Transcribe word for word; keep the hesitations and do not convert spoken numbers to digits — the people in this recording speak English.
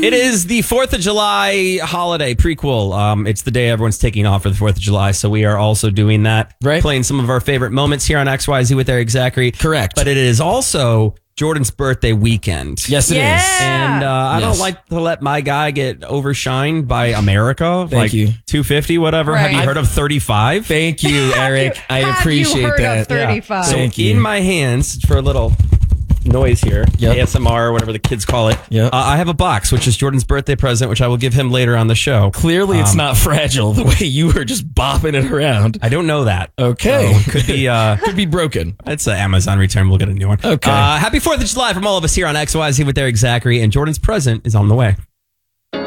It is the fourth of July holiday prequel. Um, it's the day everyone's taking off for the fourth of July, so we are also doing that. Right. Playing some of our favorite moments here on X Y Z with Eric Zachary. Correct. But it is also Jordan's birthday weekend. Yes, it is. Yeah. And uh, I Yes. don't like to let my guy get overshined by America. Thank like you. two fifty, whatever. Have Right. you heard of thirty-five? Thank you, Eric. I Have appreciate you heard that. Of thirty-five? So Thank in you. my hands, for a little noise here, Yep. A S M R, whatever the kids call it, Yep. uh, I have a box, which is Jordan's birthday present, which I will give him later on the show. Clearly, it's Um, not fragile the way you were just bopping it around. I don't know that. Okay. So, could be... Uh, Could be broken. It's an Amazon return. We'll get a new one. Okay. Uh, happy fourth of July from all of us here on X Y Z with Eric Zachary, and Jordan's present is on the way.